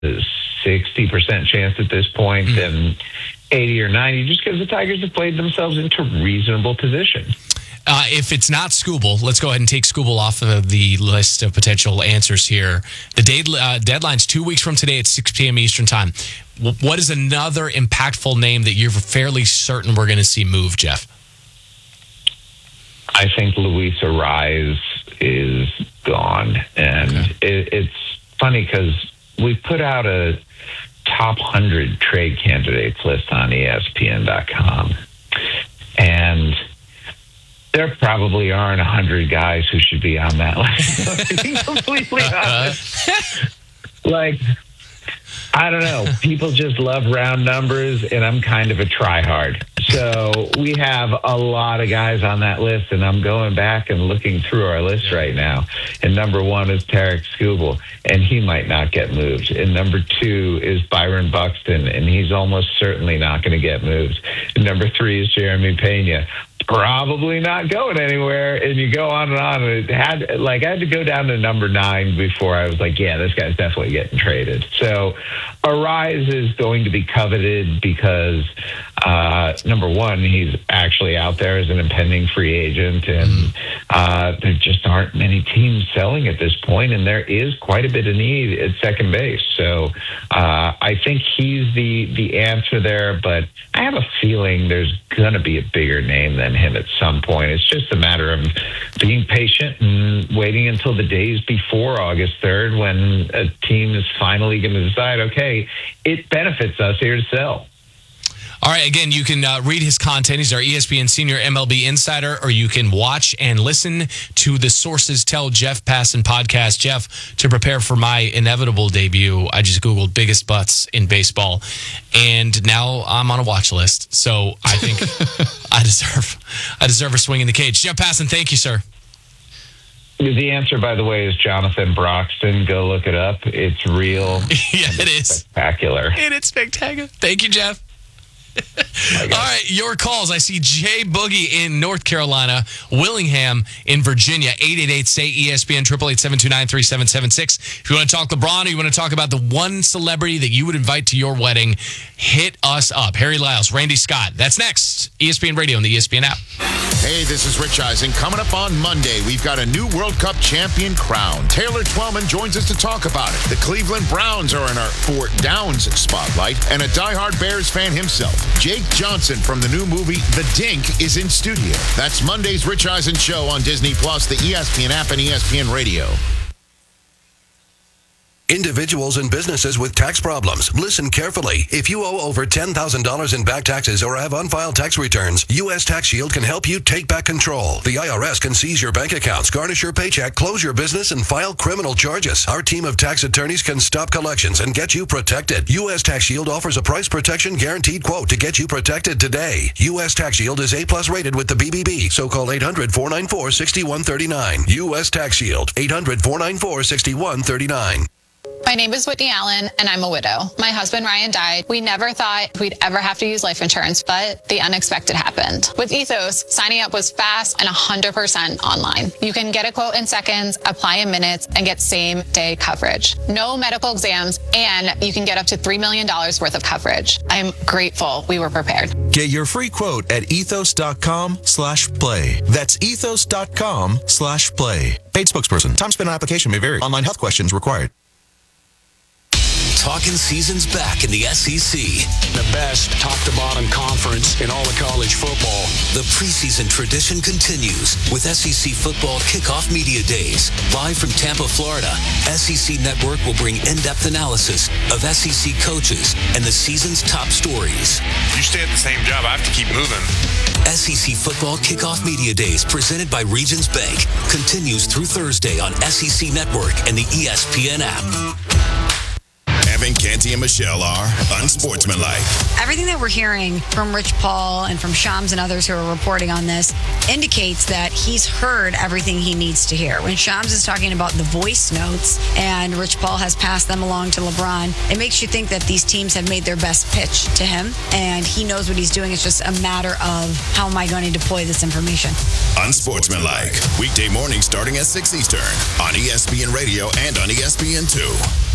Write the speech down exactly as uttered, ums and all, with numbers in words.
sixty percent chance at this point mm. than eighty or ninety, just because the Tigers have played themselves into reasonable position. Uh, if it's not Skubal, let's go ahead and take Skubal off of the list of potential answers here. The day, uh, deadline's two weeks from today at six p.m. Eastern time. W- what is another impactful name that you're fairly certain we're going to see move, Jeff? I think Luis Arraez is gone. And okay. it, it's funny because we put out a top one hundred trade candidates list on E S P N dot com. And there probably aren't one hundred guys who should be on that list. To be completely honest. Like, I don't know. People just love round numbers, and I'm kind of a tryhard. So we have a lot of guys on that list, and I'm going back and looking through our list right now. And number one is Tarik Skubal, and he might not get moved. And number two is Byron Buxton, and he's almost certainly not going to get moved. And number three is Jeremy Pena. Probably not going anywhere, and you go on and on. And it had like I had to go down to number nine before I was like, yeah, this guy's definitely getting traded. So Arraez is going to be coveted because uh, number one, he's actually out there as an impending free agent, and uh, there just aren't many teams selling at this point, and there is quite a bit of need at second base. So uh, I think he's the the answer there, but I have a feeling there's going to be a bigger name than him at some point. It's just a matter of being patient and waiting until the days before August third when a team is finally going to decide, okay, it benefits us here to sell. All right, again, you can uh, read his content. He's our E S P N Senior M L B Insider, or you can watch and listen to the Sources Tell Jeff Passan podcast. Jeff, to prepare for my inevitable debut, I just Googled biggest butts in baseball, and now I'm on a watch list. So I think I deserve I deserve a swing in the cage. Jeff Passan, thank you, sir. The answer, by the way, is Jonathan Broxton. Go look it up. It's real. Yeah, it is. Spectacular. It is spectacular. Thank you, Jeff. All right, your calls. I see Jay Boogie in North Carolina, Willingham in Virginia. eight eight eight, S A Y, E S P N, eight eight eight, seven two nine, three seven seven six. If you want to talk LeBron or you want to talk about the one celebrity that you would invite to your wedding, hit us up. Harry Lyles, Randy Scott. That's next. E S P N Radio and the E S P N app. Hey, this is Rich Eisen. Coming up on Monday, we've got a new World Cup champion crowned. Taylor Twellman joins us to talk about it. The Cleveland Browns are in our Fort Downs spotlight, and a diehard Bears fan himself, Jake Johnson from the new movie The Dink, is in studio. That's Monday's Rich Eisen Show on Disney Plus, the E S P N app, and E S P N Radio. Individuals and businesses with tax problems, listen carefully. If you owe over ten thousand dollars in back taxes or have unfiled tax returns, U S Tax Shield can help you take back control. The I R S can seize your bank accounts, garnish your paycheck, close your business, and file criminal charges. Our team of tax attorneys can stop collections and get you protected. U S Tax Shield offers a price protection guaranteed quote to get you protected today. U S Tax Shield is A plus rated with the B B B, so call eight hundred, four nine four, six one three nine. U S Tax Shield, eight hundred, four nine four, six one three nine. My name is Whitney Allen, and I'm a widow. My husband, Ryan, died. We never thought we'd ever have to use life insurance, but the unexpected happened. With Ethos, signing up was fast and one hundred percent online. You can get a quote in seconds, apply in minutes, and get same-day coverage. No medical exams, and you can get up to three million dollars worth of coverage. I'm grateful we were prepared. Get your free quote at ethos.com slash play. That's ethos.com slash play. Paid spokesperson. Time spent on application may vary. Online health questions required. Talking season's back in the S E C. The best top-to-bottom conference in all of college football. The preseason tradition continues with S E C Football Kickoff Media Days. Live from Tampa, Florida, S E C Network will bring in-depth analysis of S E C coaches and the season's top stories. You stay at the same job, I have to keep moving. S E C Football Kickoff Media Days, presented by Regions Bank, continues through Thursday on S E C Network and the E S P N app. Evan, Canty, and Michelle are unsportsmanlike. Everything that we're hearing from Rich Paul and from Shams and others who are reporting on this indicates that he's heard everything he needs to hear. When Shams is talking about the voice notes and Rich Paul has passed them along to LeBron, it makes you think that these teams have made their best pitch to him, and he knows what he's doing. It's just a matter of how am I going to deploy this information. Unsportsmanlike. Weekday mornings starting at six Eastern on E S P N Radio and on E S P N two.